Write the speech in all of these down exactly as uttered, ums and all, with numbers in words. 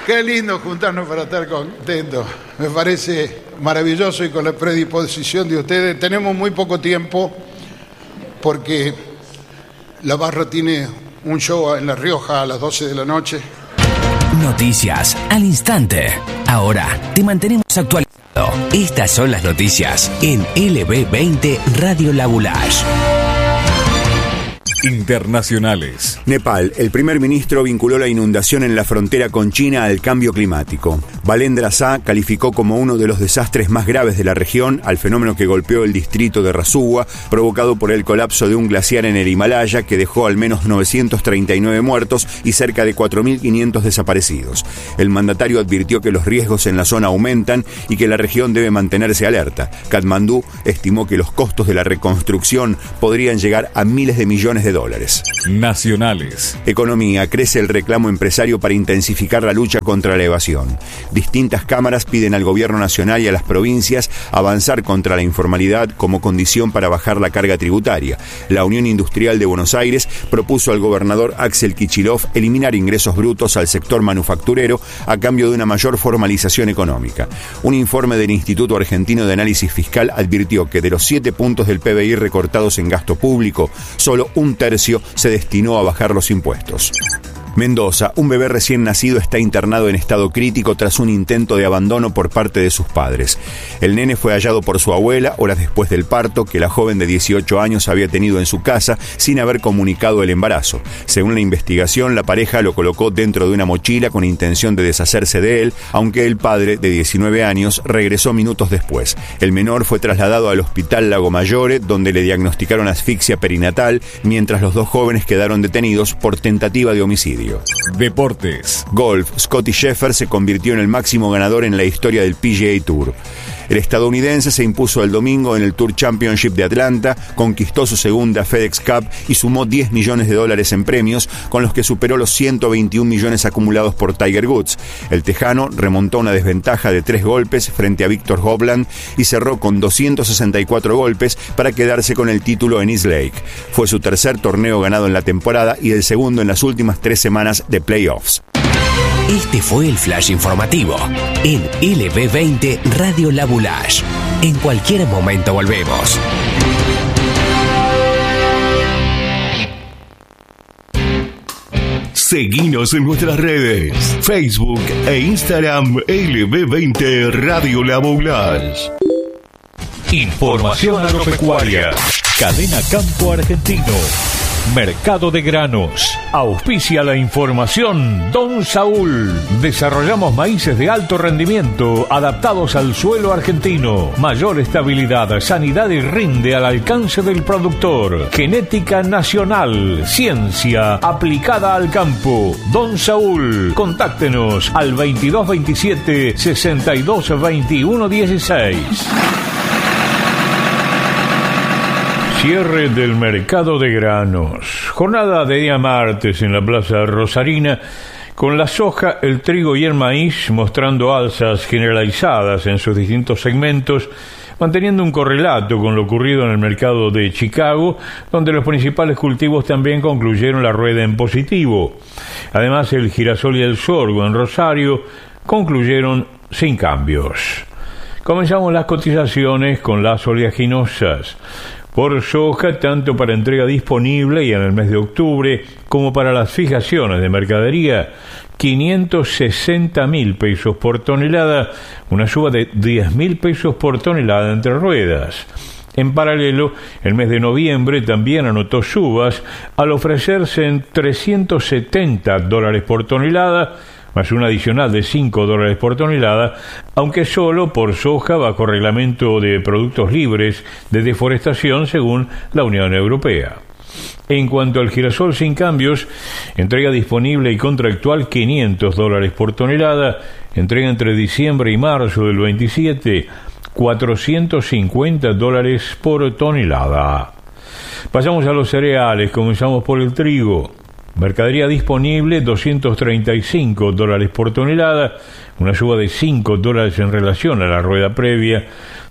Qué lindo juntarnos para estar contentos. Me parece maravilloso y con la predisposición de ustedes. Tenemos muy poco tiempo porque la barra tiene un show en La Rioja a las doce de la noche. Noticias al instante. Ahora te mantenemos actualizado. Estas son las noticias en L B veinte Radio Labulash. Internacionales. Nepal, el primer ministro vinculó la inundación en la frontera con China al cambio climático. Balendra Shah calificó como uno de los desastres más graves de la región al fenómeno que golpeó el distrito de Rasuwa, provocado por el colapso de un glaciar en el Himalaya que dejó al menos novecientos treinta y nueve muertos y cerca de cuatro mil quinientos desaparecidos. El mandatario advirtió que los riesgos en la zona aumentan y que la región debe mantenerse alerta. Katmandú estimó que los costos de la reconstrucción podrían llegar a miles de millones de dólares. Nacionales. Economía. Crece el reclamo empresario para intensificar la lucha contra la evasión. Distintas cámaras piden al gobierno nacional y a las provincias avanzar contra la informalidad como condición para bajar la carga tributaria. La Unión Industrial de Buenos Aires propuso al gobernador Axel Kicillof eliminar ingresos brutos al sector manufacturero a cambio de una mayor formalización económica. Un informe del Instituto Argentino de Análisis Fiscal advirtió que de los siete puntos del P B I recortados en gasto público, solo un tercio se destinó a bajar los impuestos. Mendoza, un bebé recién nacido está internado en estado crítico tras un intento de abandono por parte de sus padres. El nene fue hallado por su abuela horas después del parto que la joven de dieciocho años había tenido en su casa sin haber comunicado el embarazo. Según la investigación, la pareja lo colocó dentro de una mochila con intención de deshacerse de él, aunque el padre, de diecinueve años, regresó minutos después. El menor fue trasladado al hospital Lago Maggiore, donde le diagnosticaron asfixia perinatal, mientras los dos jóvenes quedaron detenidos por tentativa de homicidio. Deportes. Golf. Scottie Scheffler se convirtió en el máximo ganador en la historia del P G A Tour. El estadounidense se impuso el domingo en el Tour Championship de Atlanta, conquistó su segunda FedEx Cup y sumó diez millones de dólares en premios, con los que superó los ciento veintiún millones acumulados por Tiger Woods. El tejano remontó una desventaja de tres golpes frente a Victor Hovland y cerró con doscientos sesenta y cuatro golpes para quedarse con el título en East Lake. Fue su tercer torneo ganado en la temporada y el segundo en las últimas tres semanas de playoffs. Este fue el flash informativo en L B veinte Radio Labulash. En cualquier momento volvemos. Seguinos en nuestras redes, Facebook e Instagram L B veinte Radio Labulash. Información agropecuaria. Cadena Campo Argentino. Mercado de granos. Auspicia la información Don Saúl. Desarrollamos maíces de alto rendimiento adaptados al suelo argentino. Mayor estabilidad, sanidad y rinde al alcance del productor. Genética nacional. Ciencia aplicada al campo. Don Saúl. Contáctenos al veintidós veintisiete sesenta y dos veintiuno dieciséis. Cierre del mercado de granos. Jornada de día martes en la Plaza Rosarina, con la soja, el trigo y el maíz mostrando alzas generalizadas en sus distintos segmentos, manteniendo un correlato con lo ocurrido en el mercado de Chicago, donde los principales cultivos también concluyeron la rueda en positivo. Además, el girasol y el sorgo en Rosario concluyeron sin cambios. Comenzamos las cotizaciones con las oleaginosas. Por soja, tanto para entrega disponible y en el mes de octubre, como para las fijaciones de mercadería, quinientos sesenta mil pesos por tonelada, una suba de diez mil pesos por tonelada entre ruedas. En paralelo, el mes de noviembre también anotó subas al ofrecerse en trescientos setenta dólares por tonelada, más un adicional de cinco dólares por tonelada, aunque solo por soja bajo reglamento de productos libres de deforestación según la Unión Europea. En cuanto al girasol sin cambios, entrega disponible y contractual quinientos dólares por tonelada, entrega entre diciembre y marzo del veintisiete, cuatrocientos cincuenta dólares por tonelada. Pasamos a los cereales, comenzamos por el trigo. Mercadería disponible, doscientos treinta y cinco dólares por tonelada, una suba de cinco dólares en relación a la rueda previa.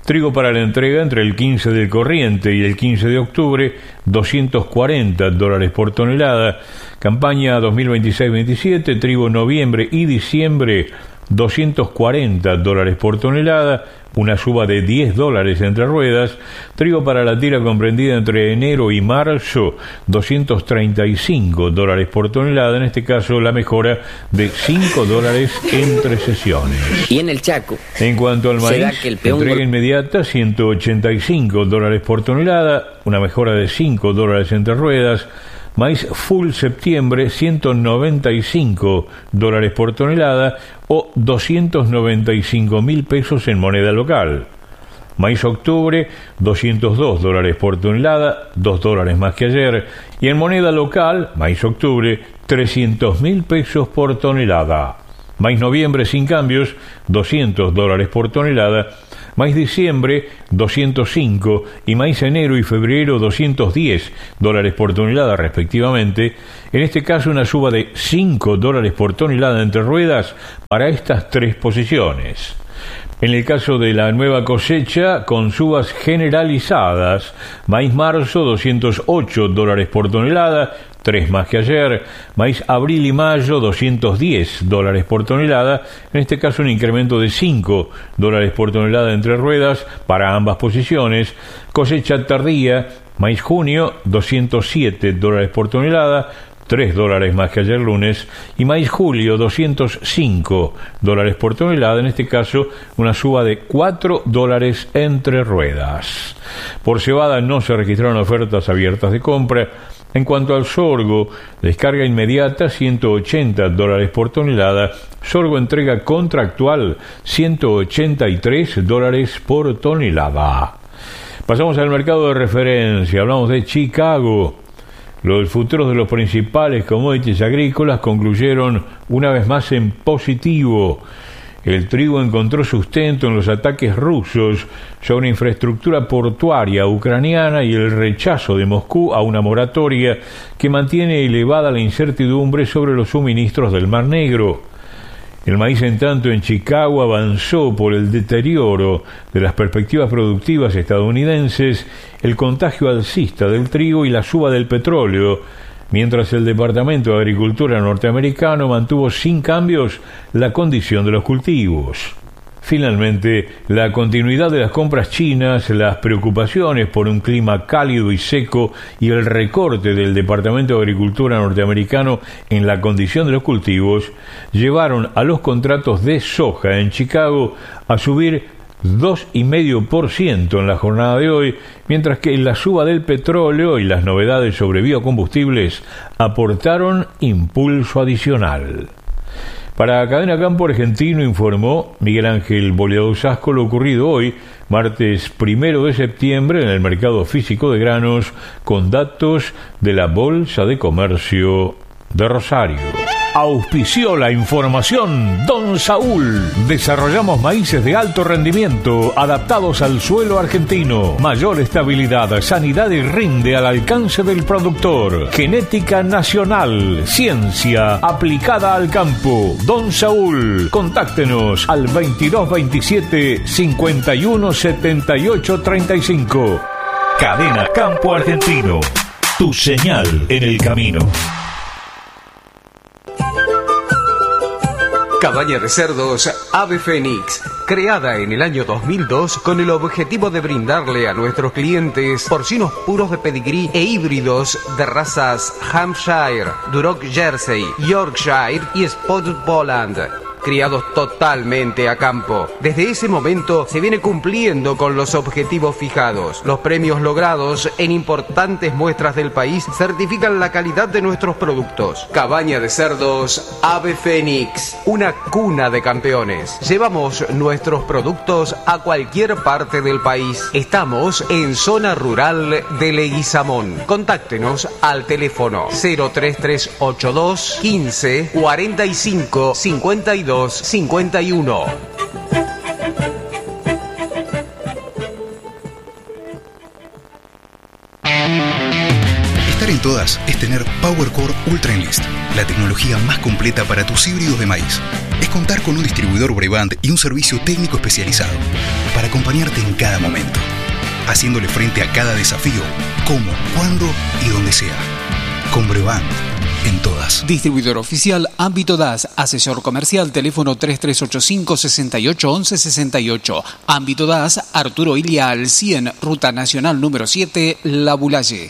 Trigo para la entrega entre el quince del corriente y el quince de octubre, doscientos cuarenta dólares por tonelada. Campaña dos mil veintiséis veintisiete, trigo noviembre y diciembre, doscientos cuarenta dólares por tonelada, una suba de diez dólares entre ruedas. Trigo para la tira comprendida entre enero y marzo, doscientos treinta y cinco dólares por tonelada, en este caso la mejora de cinco dólares entre sesiones. Y en el Chaco, en cuanto al maíz, que el peón... entrega inmediata ciento ochenta y cinco dólares por tonelada, una mejora de cinco dólares entre ruedas. Maíz full septiembre, ciento noventa y cinco dólares por tonelada o doscientos noventa y cinco mil pesos en moneda local. Maíz octubre, doscientos dos dólares por tonelada, dos dólares más que ayer. Y en moneda local, maíz octubre, trescientos mil pesos por tonelada. Maíz noviembre sin cambios, doscientos dólares por tonelada. Maíz diciembre, doscientos cinco, y maíz enero y febrero, doscientos diez dólares por tonelada respectivamente. En este caso, una suba de cinco dólares por tonelada entre ruedas para estas tres posiciones. En el caso de la nueva cosecha, con subas generalizadas, maíz marzo, doscientos ocho dólares por tonelada, tres más que ayer. Maíz abril y mayo, doscientos diez dólares por tonelada, en este caso un incremento de cinco dólares por tonelada entre ruedas para ambas posiciones. Cosecha tardía, maíz junio, doscientos siete dólares por tonelada, tres dólares más que ayer lunes, y maíz julio, doscientos cinco dólares por tonelada, en este caso una suba de cuatro dólares entre ruedas. Por cebada no se registraron ofertas abiertas de compra. En cuanto al sorgo, descarga inmediata ciento ochenta dólares por tonelada, sorgo entrega contractual ciento ochenta y tres dólares por tonelada. Pasamos al mercado de referencia, hablamos de Chicago. Los futuros de los principales commodities agrícolas concluyeron una vez más en positivo. El trigo encontró sustento en los ataques rusos sobre infraestructura portuaria ucraniana y el rechazo de Moscú a una moratoria que mantiene elevada la incertidumbre sobre los suministros del Mar Negro. El maíz, en tanto, en Chicago avanzó por el deterioro de las perspectivas productivas estadounidenses, el contagio alcista del trigo y la suba del petróleo, mientras el Departamento de Agricultura norteamericano mantuvo sin cambios la condición de los cultivos. Finalmente, la continuidad de las compras chinas, las preocupaciones por un clima cálido y seco y el recorte del Departamento de Agricultura norteamericano en la condición de los cultivos llevaron a los contratos de soja en Chicago a subir dos coma cinco por ciento en la jornada de hoy, mientras que la suba del petróleo y las novedades sobre biocombustibles aportaron impulso adicional. Para Cadena Campo Argentino informó Miguel Ángel Boleado Sasco lo ocurrido hoy, martes primero de septiembre, en el mercado físico de granos, con datos de la Bolsa de Comercio de Rosario. Auspició la información Don Saúl. Desarrollamos maíces de alto rendimiento adaptados al suelo argentino. Mayor estabilidad, sanidad y rinde al alcance del productor. Genética nacional, ciencia aplicada al campo. Don Saúl. Contáctenos al veintidós veintisiete cincuenta y uno setenta y ocho treinta y cinco. Cadena Campo Argentino. Tu señal en el camino. Cabaña de cerdos Ave Fénix, creada en el año dos mil dos con el objetivo de brindarle a nuestros clientes porcinos puros de pedigrí e híbridos de razas Hampshire, Duroc Jersey, Yorkshire y Spotted Poland, criados totalmente a campo. Desde ese momento se viene cumpliendo con los objetivos fijados. Los premios logrados en importantes muestras del país certifican la calidad de nuestros productos. Cabaña de cerdos Ave Fénix, una cuna de campeones. Llevamos nuestros productos a cualquier parte del país. Estamos en zona rural de Leguizamón. Contáctenos al teléfono cero tres tres ocho dos quince cuarenta y cinco cincuenta y dos cincuenta y uno. Estar en todas es tener PowerCore Ultra Enlist, la tecnología más completa para tus híbridos de maíz. Es contar con un distribuidor Brevant y un servicio técnico especializado para acompañarte en cada momento, haciéndole frente a cada desafío, como, cuándo y donde sea. Con Brevant, en todas. Distribuidor oficial Ámbito D A S, asesor comercial, teléfono tres tres ocho cinco, seis ocho uno uno seis ocho. Ámbito D A S, Arturo Ilial cien, Ruta Nacional número siete, La Bulaye.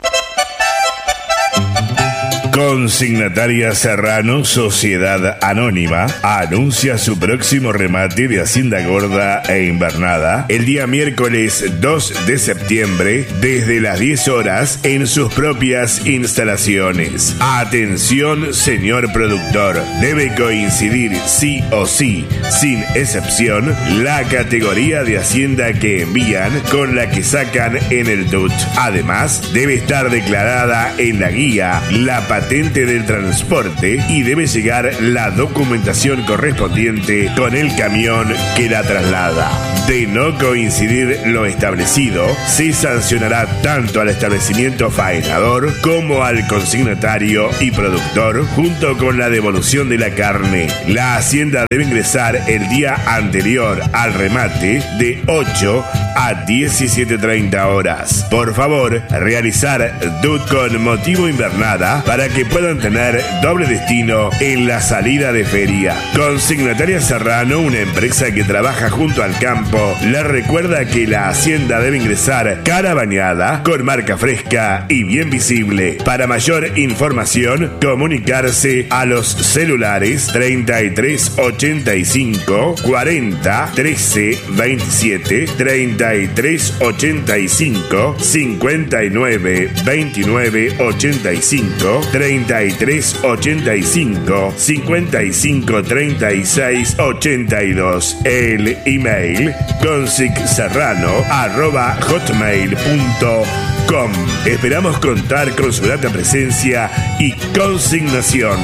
Consignataria Serrano, Sociedad Anónima, anuncia su próximo remate de Hacienda Gorda e Invernada el día miércoles dos de septiembre desde las diez horas en sus propias instalaciones. Atención, señor productor, debe coincidir sí o sí, sin excepción, la categoría de Hacienda que envían con la que sacan en el T U T. Además, debe estar declarada en la guía la patente del transporte y debe llegar la documentación correspondiente con el camión que la traslada. De no coincidir lo establecido, se sancionará tanto al establecimiento faenador como al consignatario y productor, junto con la devolución de la carne. La hacienda debe ingresar el día anterior al remate de ocho a diecisiete treinta horas. Por favor, realizar D U T con motivo invernada para que puedan tener doble destino en la salida de feria. Consignataria Serrano, una empresa que trabaja junto al campo, les recuerda que la hacienda debe ingresar cara bañada, con marca fresca y bien visible. Para mayor información, comunicarse a los celulares treinta y tres ochenta y cinco cuarenta trece veintisiete, treinta y tres ochenta y cinco cincuenta y nueve veintinueve ochenta y cinco, treinta y tres ochenta y cinco cincuenta y cinco treinta y seis ochenta y dos. El email consicserrano arroba hotmail punto com. Esperamos contar con su grata presencia y consignación.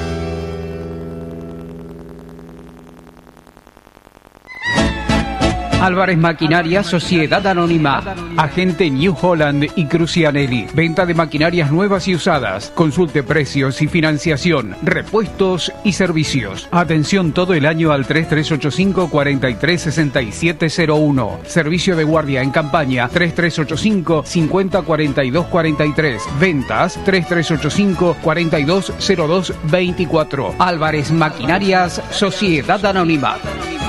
Álvarez Maquinaria, Sociedad Anónima, agente New Holland y Crucianelli. Venta de maquinarias nuevas y usadas. Consulte precios y financiación, repuestos y servicios. Atención todo el año al tres tres ocho cinco, cuatro tres seis siete cero uno. Servicio de guardia en campaña tres tres ocho cinco, cincuenta cuarenta y dos cuarenta y tres. Ventas tres tres ocho cinco, cuarenta y dos cero dos veinticuatro. Álvarez Maquinarias, Sociedad Anónima.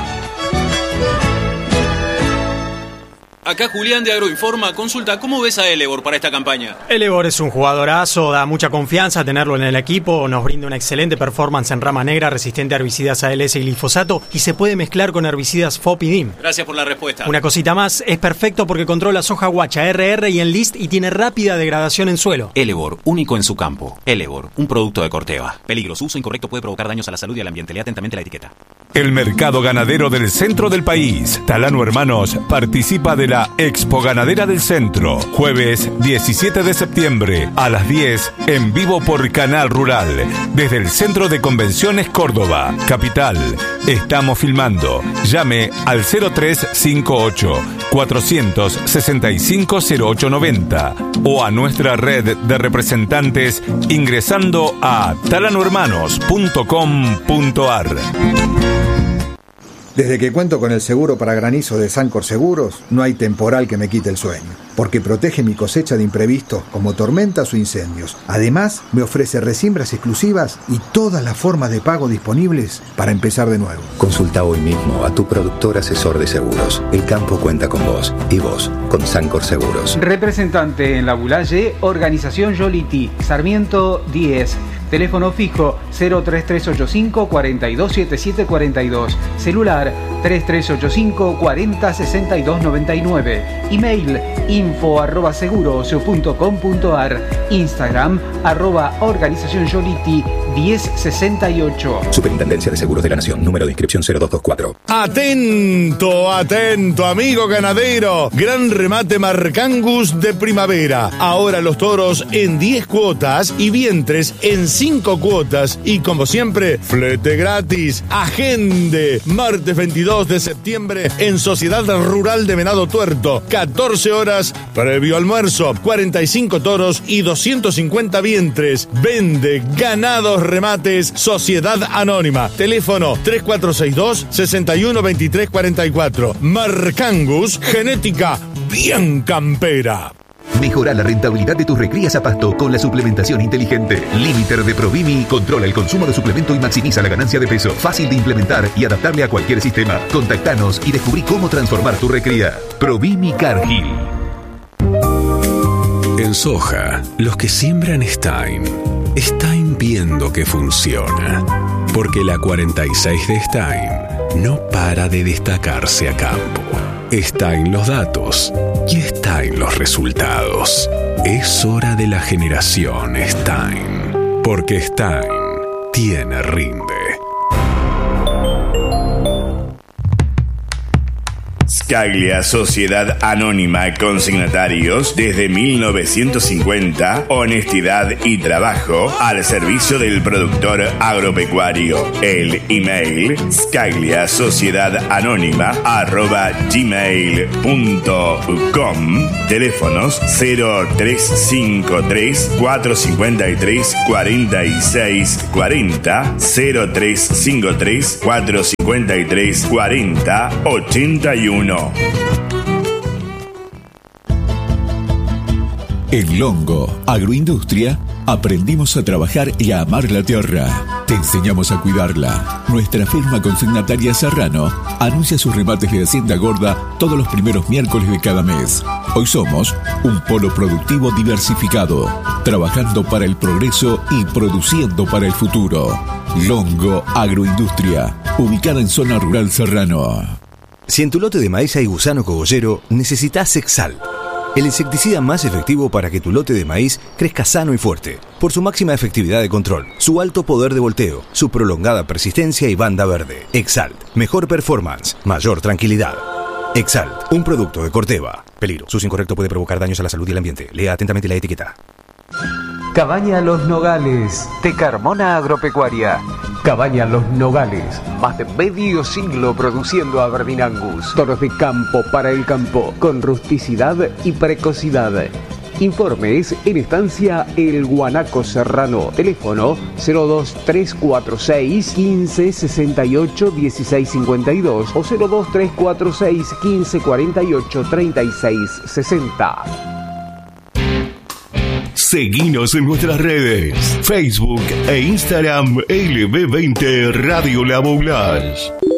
Acá Julián de Agroinforma. Consulta, ¿cómo ves a Elevor para esta campaña? Elevor es un jugadorazo, da mucha confianza tenerlo en el equipo, nos brinda una excelente performance en rama negra, resistente a herbicidas A L S y glifosato, y se puede mezclar con herbicidas F O P y D I M. Gracias por la respuesta. Una cosita más, es perfecto porque controla soja guacha, R R y Enlist y tiene rápida degradación en suelo. Elevor, único en su campo. Elevor, un producto de Corteva. Peligro, su uso incorrecto puede provocar daños a la salud y al ambiente. Lea atentamente la etiqueta. El mercado ganadero del centro del país. Talano Hermanos participa de la Expo Ganadera del Centro. Jueves diecisiete de septiembre a las diez en vivo por Canal Rural. Desde el Centro de Convenciones Córdoba, Capital. Estamos filmando. Llame al cero tres cinco ocho, cuatro seis cinco, cero ocho nueve cero o a nuestra red de representantes ingresando a talano hermanos punto com punto ar. Desde que cuento con el seguro para granizo de Sancor Seguros, no hay temporal que me quite el sueño, porque protege mi cosecha de imprevistos como tormentas o incendios. Además, me ofrece resiembras exclusivas y todas las formas de pago disponibles para empezar de nuevo. Consulta hoy mismo a tu productor asesor de seguros. El campo cuenta con vos y vos con Sancor Seguros. Representante en La Bulaye, Organización Yoliti, Sarmiento diez. Teléfono fijo cero tres tres ocho cinco, cuatro dos siete siete cuatro dos. Celular tres tres ocho cinco, cuarenta sesenta y dos noventa y nueve. Email info arroba seguros punto com punto ar. Instagram arroba organización Yoliti diez sesenta y ocho. Superintendencia de Seguros de la Nación. Número de inscripción cero dos dos cuatro. Atento, atento, amigo ganadero. Gran remate Marcangus de primavera. Ahora los toros en diez cuotas y vientres en cinco cuotas. Y como siempre, flete gratis. Agende. Martes veintidós dos de septiembre en Sociedad Rural de Venado Tuerto. catorce horas, previo almuerzo, cuarenta y cinco toros y doscientos cincuenta vientres. Vende Ganados Remates Sociedad Anónima. Teléfono tres cuatro seis dos, seis uno dos tres cuatro cuatro. Marcangus, genética bien campera. Mejora la rentabilidad de tus recrías a pasto con la suplementación inteligente. Limiter de Provimi controla el consumo de suplemento y maximiza la ganancia de peso. Fácil de implementar y adaptable a cualquier sistema. Contactanos y descubrí cómo transformar tu recría. Provimi Cargill. En soja, los que siembran Stein, Stein viendo que funciona. Porque la cuarenta y seis de Stein no para de destacarse a campo. Está en los datos y está en los resultados. Es hora de la generación Stein, porque Stein tiene rinde. Scaglia Sociedad Anónima Consignatarios desde mil novecientos cincuenta, honestidad y trabajo al servicio del productor agropecuario. El email scaglia sociedad anónima arroba gmail punto com. Teléfonos cero tres cinco tres, cuatro cinco tres, cuatro seis cuatro cero, cero tres cinco tres, cuatro cinco tres, cuarenta, ochenta y uno. En Longo Agroindustria aprendimos a trabajar y a amar la tierra. Te enseñamos a cuidarla. Nuestra firma consignataria Serrano anuncia sus remates de Hacienda Gorda todos los primeros miércoles de cada mes. Hoy somos un polo productivo diversificado, trabajando para el progreso y produciendo para el futuro. Longo Agroindustria, ubicada en zona rural Serrano. Si en tu lote de maíz hay gusano cogollero, necesitas Exalt, el insecticida más efectivo para que tu lote de maíz crezca sano y fuerte, por su máxima efectividad de control, su alto poder de volteo, su prolongada persistencia y banda verde. Exalt, mejor performance, mayor tranquilidad. Exalt, un producto de Corteva. Peligro, su uso incorrecto puede provocar daños a la salud y el ambiente. Lea atentamente la etiqueta. Cabaña Los Nogales, de Carmona Agropecuaria. Cabaña Los Nogales, más de medio siglo produciendo Aberdeen Angus. Toros de campo para el campo, con rusticidad y precocidad. Informes en estancia El Guanaco Serrano. Teléfono cero dos tres cuatro seis, quince sesenta y ocho, dieciséis cincuenta y dos o cero dos tres cuatro seis, quince cuarenta y ocho, treinta y seis sesenta. Seguinos en nuestras redes, Facebook e Instagram L B veinte Radio La Boulage.